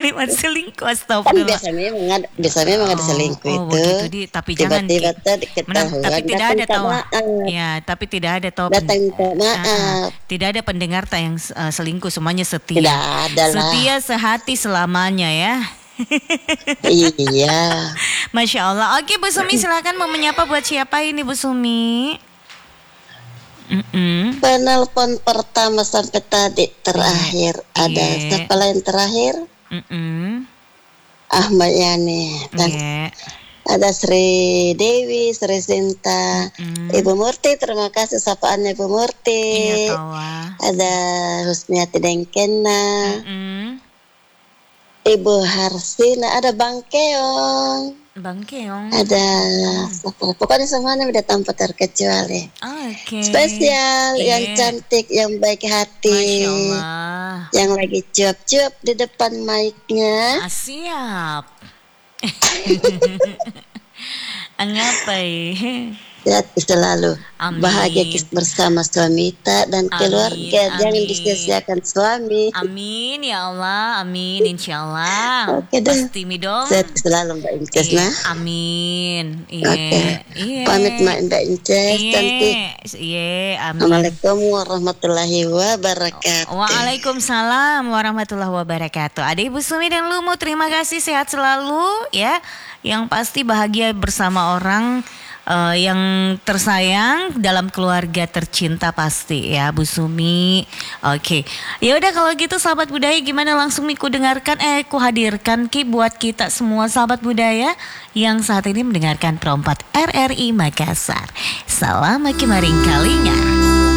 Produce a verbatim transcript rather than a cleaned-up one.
memang selingkuh, Kan astagfirullah. biasa memang ada, biasa memang ada selingkuh Oh, oh itu. begitu di, tapi jangan Tiba-tiba Ki. tadi Menang, ketahuan tapi tidak datang ada minta tahu. maaf. Ya, tapi tidak ada tahu. Datang minta Ah, ah. maaf. Tidak ada pendengar tak yang uh, selingkuh, semuanya setia. Tidak ada lah. Setia sehati selamanya ya. Iya. Masya Allah. Oke Bu Sumi, silakan mau menyapa buat siapa ini Bu Sumi? Mm-mm. Penelpon pertama sampai tadi terakhir ada Iya. siapa lain terakhir? Mm-mm. Ahmad Yani dan Iya. ada Sri Dewi, Sri Sinta, Mm. Ibu Murti, terima kasih sapaannya Ibu Murti. Iya tahu. ah. Ada Husniati Dengkena, Mm-mm. Ibu Harsina, ada Bang Keong, Bang Keong. ada siapa? Pokoknya semuanya udah tanpa terkecuali. Oke. Spesial, Iya. yang cantik, yang baik hati, Masya Allah. yang lagi cuap-cuap di depan mic-nya. Ah, siap. Ngapai? Sehat selalu, Amin. bahagia bersama suami kita dan Amin, keluarga. Jangan amin. disia-siakan suami. Amin ya Allah, amin insya Allah. Oke deh. Pasti mi dong. Sehat selalu Mbak Inces Iya, nah. amin. Iya. Oke. Iya. Pamit Mbak Mbak Inces, cantik. Iya, iya, amin. Assalamualaikum warahmatullahi wabarakatuh. Waalaikumsalam warahmatullahi wabarakatuh. Ada Ibu Sumi dan Lumu, terima kasih, sehat selalu ya. Yang pasti bahagia bersama orang uh, yang tersayang dalam keluarga tercinta pasti ya Bu Sumi. Oke. Ya udah kalau gitu sahabat budaya, gimana langsung nih ku dengarkan eh ku hadirkan Ki buat kita semua sahabat budaya yang saat ini mendengarkan Pro empat R R I Makassar. Salam Ki Maring Kalinga.